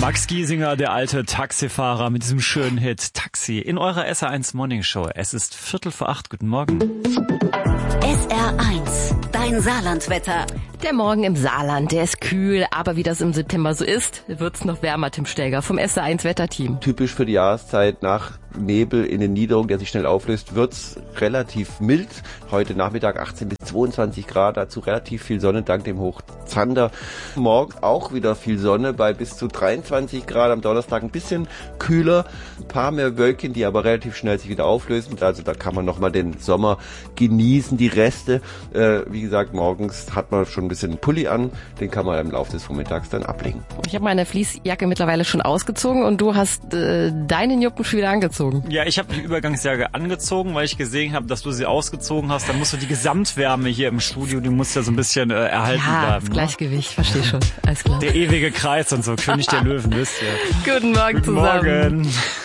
Max Giesinger, der alte Taxifahrer mit diesem schönen Hit Taxi in eurer SR1 Morning Show. Es ist 7:45. Guten Morgen. SR1, dein Saarlandwetter. Der Morgen im Saarland, der ist kühl, aber wie das im September so ist, wird's noch wärmer, Tim Stelger vom SR1 Wetterteam. Typisch für die Jahreszeit, nach Nebel in den Niederungen, der sich schnell auflöst, wird's relativ mild. Heute Nachmittag 18 bis 22 Grad, dazu relativ viel Sonne dank dem Hoch Zander. Morgen auch wieder viel Sonne bei bis zu 23 Grad, am Donnerstag ein bisschen kühler, ein paar mehr Wölkchen, die aber relativ schnell sich wieder auflösen. Also da kann man nochmal den Sommer genießen, die Reste. Wie gesagt, morgens hat man schon ein bisschen Pulli an, den kann man im Laufe des Vormittags dann ablegen. Ich habe meine Fließjacke mittlerweile schon ausgezogen und du hast deinen Juppen schon wieder angezogen. Ja, ich habe die Übergangsjacke angezogen, weil ich gesehen habe, dass du sie ausgezogen hast. Dann musst du die Gesamtwärme hier im Studio, die muss ja so ein bisschen erhalten bleiben. Das Gleichgewicht, verstehe schon. Alles klar. Der ewige Kreis und so, König der Löwen, wisst ihr. Guten Morgen zusammen. Morgen.